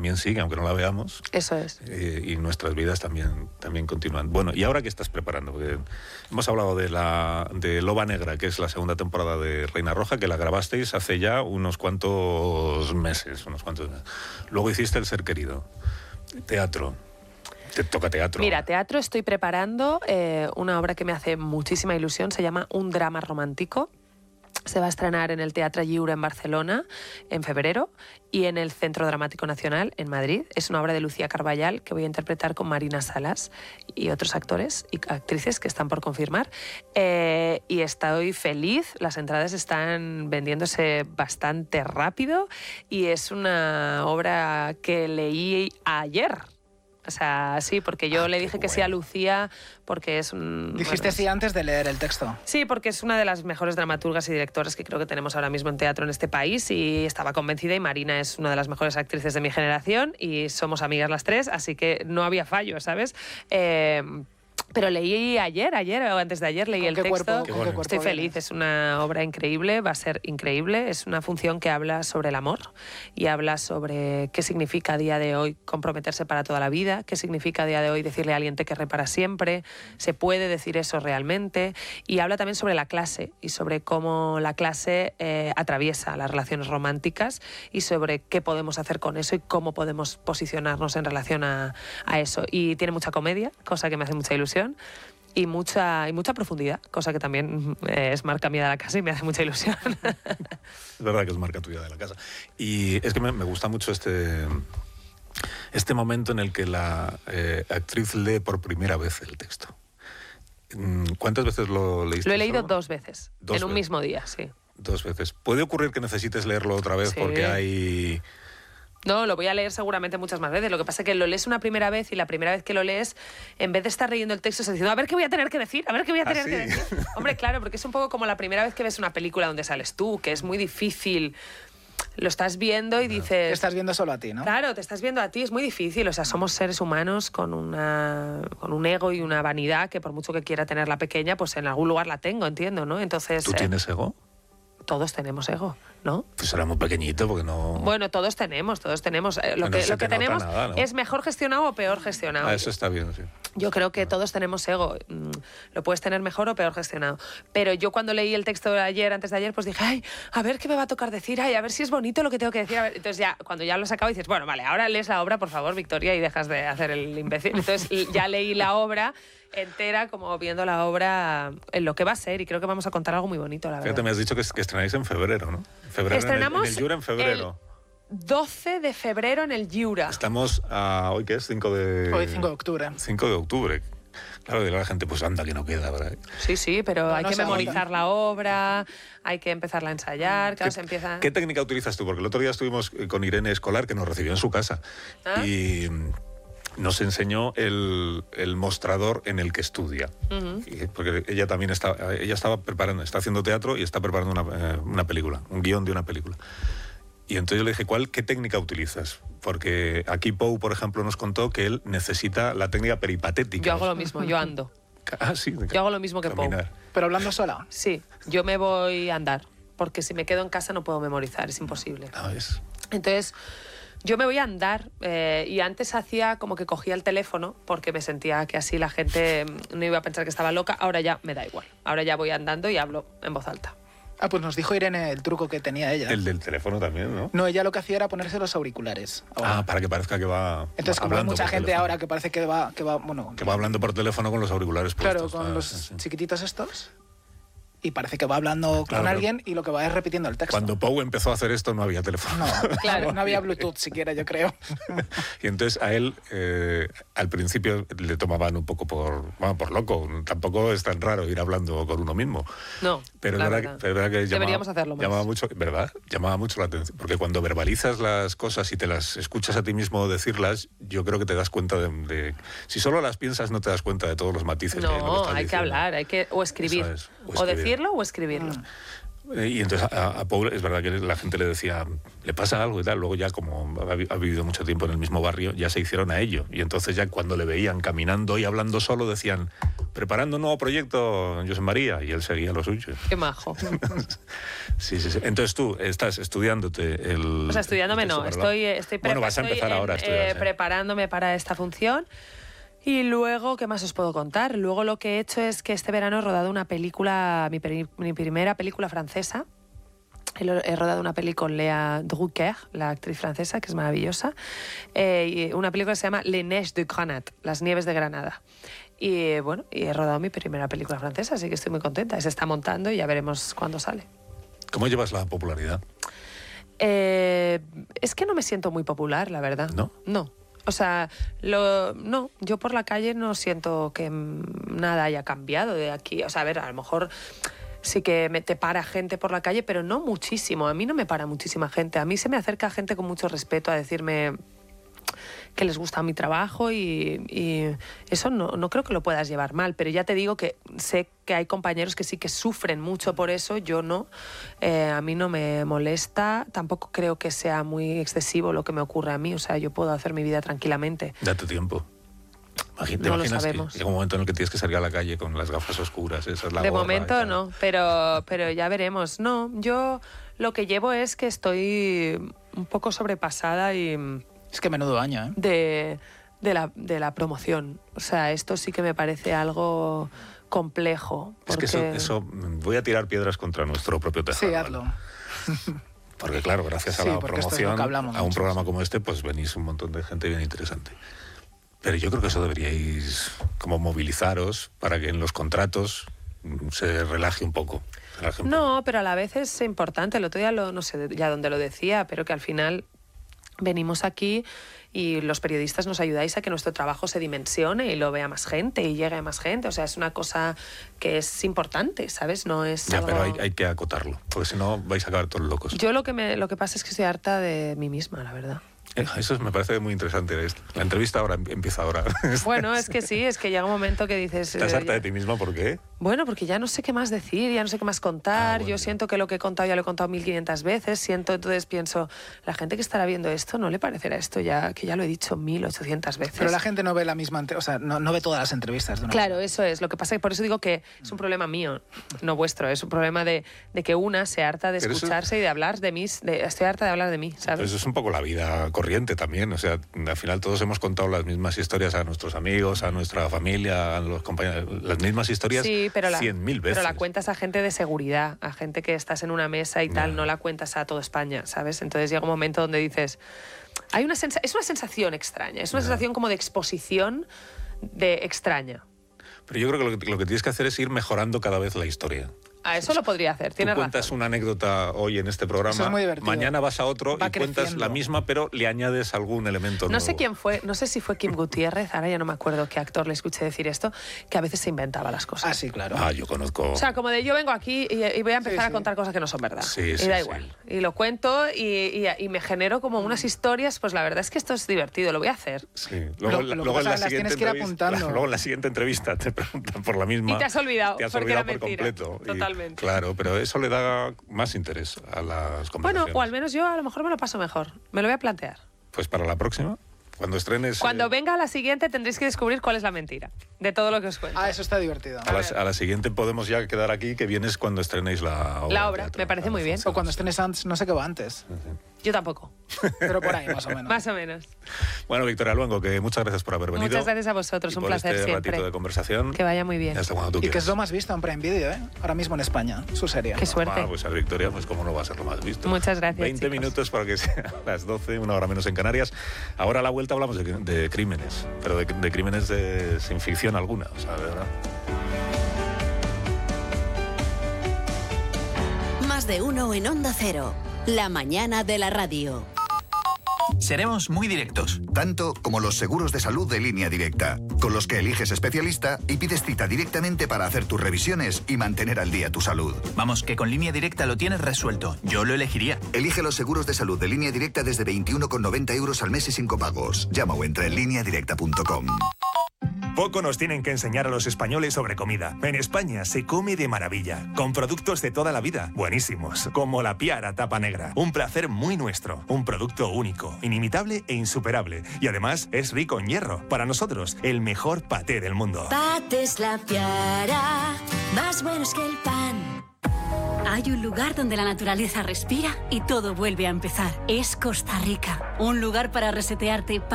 también sigue, aunque no la veamos. Eso es. Y nuestras vidas también continúan. Bueno, ¿y ahora qué estás preparando? Porque hemos hablado de Loba Negra, que es la segunda temporada de Reina Roja, que la grabasteis hace ya unos cuantos meses. Luego hiciste El Ser Querido. Teatro. Te toca teatro. Mira, teatro estoy preparando una obra que me hace muchísima ilusión, se llama Un drama romántico. Se va a estrenar en el Teatre Lliure en Barcelona en febrero y en el Centro Dramático Nacional en Madrid. Es una obra de Lucía Carballal que voy a interpretar con Marina Salas y otros actores y actrices que están por confirmar. Y estoy feliz, las entradas están vendiéndose bastante rápido y es una obra que leí ayer. O sea, sí, porque yo le dije que sí a Lucía porque es un... Dijiste sí antes de leer el texto. Sí, porque es una de las mejores dramaturgas y directoras que creo que tenemos ahora mismo en teatro en este país y estaba convencida y Marina es una de las mejores actrices de mi generación y somos amigas las tres, así que no había fallo, ¿sabes? Pero leí ayer o antes de ayer leí el texto. Estoy feliz, es una obra increíble, va a ser increíble. Es una función que habla sobre el amor y habla sobre qué significa a día de hoy comprometerse para toda la vida, qué significa a día de hoy decirle a alguien te querré para siempre, se puede decir eso realmente. Y habla también sobre la clase y sobre cómo la clase atraviesa las relaciones románticas y sobre qué podemos hacer con eso y cómo podemos posicionarnos en relación a eso. Y tiene mucha comedia, cosa que me hace mucha ilusión. Y mucha profundidad, cosa que también es marca mía de la casa y me hace mucha ilusión. Es verdad que es marca tuya de la casa. Y es que me gusta mucho este momento en el que la actriz lee por primera vez el texto. ¿Cuántas veces lo leíste? Lo he leído 2 veces, en un mismo día, sí. 2 veces. ¿Puede ocurrir que necesites leerlo otra vez porque hay...? No, lo voy a leer seguramente muchas más veces. Lo que pasa es que lo lees una primera vez y la primera vez que lo lees, en vez de estar leyendo el texto, estás diciendo, a ver qué voy a tener que decir, que decir. Hombre, claro, porque es un poco como la primera vez que ves una película donde sales tú, que es muy difícil. Lo estás viendo y dices... Te estás viendo solo a ti, ¿no? Claro, te estás viendo a ti, es muy difícil. O sea, somos seres humanos con un ego y una vanidad que por mucho que quiera tener la pequeña, pues en algún lugar la tengo, entiendo, ¿no? Entonces... ¿Tú tienes ego? Todos tenemos ego, ¿no? Pues era muy pequeñito porque no... Bueno, todos tenemos. Lo que tenemos nada, ¿no? Es mejor gestionado o peor gestionado. Eso está bien, sí. Yo creo que todos tenemos ego. Lo puedes tener mejor o peor gestionado. Pero yo cuando leí el texto de ayer, antes de ayer, pues dije, ay, a ver qué me va a tocar decir, ay, a ver si es bonito lo que tengo que decir. A ver. Entonces ya, cuando ya lo has sacado, dices, bueno, vale, ahora lees la obra, por favor, Victoria, y dejas de hacer el imbécil. Entonces ya leí la obra entera, como viendo la obra en lo que va a ser, y creo que vamos a contar algo muy bonito, la verdad. Fíjate, me has dicho que estrenáis en febrero, ¿no? Estrenamos en el Lliure en febrero. 12 de febrero en el Lliure. Estamos a... ¿Hoy qué es? 5 de... Hoy 5 de octubre. 5 de octubre. Claro, dirá la gente, pues anda, que no queda, ¿verdad? Sí, pero hay que memorizar la obra, hay que empezarla a ensayar, claro, se empieza... ¿Qué técnica utilizas tú? Porque el otro día estuvimos con Irene Escolar, que nos recibió en su casa, y nos enseñó el mostrador en el que estudia. Porque ella también está haciendo teatro y está preparando una película, un guión de una película. Y entonces yo le dije, ¿qué técnica utilizas? Porque aquí Pou, por ejemplo, nos contó que él necesita la técnica peripatética. Yo hago lo mismo, yo ando. Sí, yo hago lo mismo que Pou. ¿Pero hablando sola? Sí, yo me voy a andar, porque si me quedo en casa no puedo memorizar, es imposible. Entonces, yo me voy a andar y antes hacía como que cogía el teléfono porque me sentía que así la gente no iba a pensar que estaba loca. Ahora ya me da igual. Ahora ya voy andando y hablo en voz alta. Ah, pues nos dijo Irene el truco que tenía ella. El del teléfono también, ¿no? No, ella lo que hacía era ponerse los auriculares. Ahora. Para que parezca que va... Entonces, como hay mucha gente ahora que parece que va hablando por teléfono con los auriculares puestos. Claro, con los chiquititos estos. Y parece que va hablando con alguien y lo que va es repitiendo el texto. Cuando Pou empezó a hacer esto no había teléfono. No, claro, no había Bluetooth siquiera, yo creo. Y entonces a él, al principio, le tomaban un poco por loco. Tampoco es tan raro ir hablando con uno mismo. No, pero es verdad que deberíamos hacerlo más. Llamaba mucho la atención. Porque cuando verbalizas las cosas y te las escuchas a ti mismo decirlas, yo creo que te das cuenta de si solo las piensas no te das cuenta de todos los matices. No, hay que hablar, o escribir. O decirlo o escribirlo. Y entonces a Paul es verdad que la gente le decía, le pasa algo y tal. Luego ya como ha vivido mucho tiempo en el mismo barrio, ya se hicieron a ello. Y entonces ya cuando le veían caminando y hablando solo decían, preparando un nuevo proyecto, Josep María, y él seguía lo suyo. Qué majo. Sí. Entonces tú estás estudiándote el... O sea, estudiándome no, estoy bueno, vas a empezar ahora a estudiar. Preparándome para esta función. Y luego, ¿qué más os puedo contar? Luego lo que he hecho es que este verano he rodado una película, mi primera película francesa. He rodado una peli con Léa Drucker, la actriz francesa, que es maravillosa. Y una película que se llama Les Neiges de Grenade, Las Nieves de Granada. Y bueno, he rodado mi primera película francesa, así que estoy muy contenta. Se está montando y ya veremos cuándo sale. ¿Cómo llevas la popularidad? Es que no me siento muy popular, la verdad. ¿No? No. O sea, no, yo por la calle no siento que nada haya cambiado de aquí. O sea, a ver, a lo mejor sí que te para gente por la calle, pero no muchísimo. A mí no me para muchísima gente. A mí se me acerca gente con mucho respeto a decirme que les gusta mi trabajo y eso no creo que lo puedas llevar mal, pero ya te digo que sé que hay compañeros que sí que sufren mucho por eso, yo no. A mí no me molesta, tampoco creo que sea muy excesivo lo que me ocurre a mí, o sea, yo puedo hacer mi vida tranquilamente. Date tiempo. ¿Te no lo imaginas sabemos. que llega un momento en el que tienes que salir a la calle con las gafas oscuras? Esa es la de gorra momento no, pero ya veremos. No, yo lo que llevo es que estoy un poco sobrepasada y... Es que menudo año, ¿eh? De la promoción. O sea, esto sí que me parece algo complejo. Porque... Es que eso voy a tirar piedras contra nuestro propio tejado. Sí, hazlo. Porque claro, gracias a Sí, la porque esto es promoción, lo que hablamos a un mucho, programa sí. como este, pues venís un montón de gente bien interesante. Pero yo creo que eso deberíais como movilizaros para que en los contratos se relaje un poco. No, pero a la vez es importante. El otro día no sé ya dónde lo decía, pero que al final venimos aquí y los periodistas nos ayudáis a que nuestro trabajo se dimensione y lo vea más gente y llegue a más gente. O sea, es una cosa que es importante, ¿sabes? No es ya, algo... pero hay que acotarlo, porque si no vais a acabar todos locos. Yo lo que pasa es que estoy harta de mí misma, la verdad. Eso me parece muy interesante. La entrevista ahora empieza ahora. Bueno, es que sí, es que llega un momento que dices... ¿Estás harta de ti misma? ¿Por qué? Bueno, porque ya no sé qué más decir, ya no sé qué más contar. Bueno. Yo siento que lo que he contado ya lo he contado 1500 veces. Entonces pienso, la gente que estará viendo esto no le parecerá esto ya, que ya lo he dicho 1800 veces. Pero la gente no ve la misma... O sea, no ve todas las entrevistas de una Claro, vez. eso es. Lo que pasa es que por eso digo que es un problema mío, no vuestro. Es un problema de que una se harta de Pero escucharse y de hablar de mí. Estoy harta de hablar de mí, ¿sabes? Eso es un poco la vida corriente también. O sea, al final todos hemos contado las mismas historias a nuestros amigos, a nuestra familia, a los compañeros. Las mismas historias sí, pero 100.000 veces. Pero la cuentas a gente de seguridad, a gente que estás en una mesa y tal, no la cuentas a toda España, ¿sabes? Entonces llega un momento donde dices... es una sensación extraña, es una sensación como de exposición extraña. Pero yo creo que lo que tienes que hacer es ir mejorando cada vez la historia. A eso lo podría hacer, Tú tienes cuentas razón. una anécdota hoy en este programa, Eso es muy divertido. mañana vas a otro Va y cuentas creciendo. la misma, pero le añades algún elemento nuevo. No sé quién fue, no sé si fue Kim Gutiérrez, ahora ya no me acuerdo qué actor le escuché decir esto, que a veces se inventaba las cosas. Ah, sí, claro. Ah, yo conozco... O sea, como de yo vengo aquí y voy a empezar Sí, a contar cosas que no son verdad. Sí, y sí, da sí. igual. Y lo cuento y me genero como unas historias, pues la verdad es que esto es divertido, lo voy a hacer. Sí. Lo que luego pasa es que las tienes que ir apuntando. Luego en la siguiente entrevista te preguntan por la misma... Y te has olvidado, Te has porque olvidado era por mentira. completo. Totalmente. Claro, pero eso le da más interés a las conversaciones. Bueno, o al menos yo a lo mejor me lo paso mejor. Me lo voy a plantear. Pues para la próxima, cuando estrenes... Cuando venga a la siguiente tendréis que descubrir cuál es la mentira de todo lo que os cuento. Ah, eso está divertido. A la siguiente podemos ya quedar aquí, que vienes cuando estrenéis la obra. La de obra, teatro. me parece muy bien. O cuando estén antes, no sé qué va antes. Yo tampoco. Pero por ahí, más o menos. Más o menos. Bueno, Victoria Luengo, que muchas gracias por haber venido. Muchas gracias a vosotros, y un por placer este siempre. ratito de conversación. Que vaya muy bien. Hasta cuando tú Y que quieras. es lo más visto en Prime Video, ¿eh? Ahora mismo en España, su serie. Qué suerte. Ah, pues a Victoria, pues cómo no va a ser lo más visto. Muchas gracias, 20 chicos. minutos para que sea las 12, una hora menos en Canarias. Ahora a la vuelta hablamos de crímenes, pero de crímenes sin ficción alguna, o sea, de verdad. Más de uno en Onda Cero. La mañana de la radio. Seremos muy directos. Tanto como los seguros de salud de Línea Directa, con los que eliges especialista y pides cita directamente para hacer tus revisiones y mantener al día tu salud. Vamos, que con Línea Directa lo tienes resuelto. Yo lo elegiría. Elige los seguros de salud de Línea Directa desde 21,90 € al mes y sin copagos. Llama o entra en lineadirecta.com. Poco nos tienen que enseñar a los españoles sobre comida. En España se come de maravilla, con productos de toda la vida, buenísimos, como la Piara Tapa Negra. Un placer muy nuestro, un producto único, inimitable e insuperable. Y además es rico en hierro. Para nosotros, el mejor paté del mundo. Patés La Piara, más buenos que el pan. Hay un lugar donde la naturaleza respira y todo vuelve a empezar. Es Costa Rica. Un lugar para resetearte,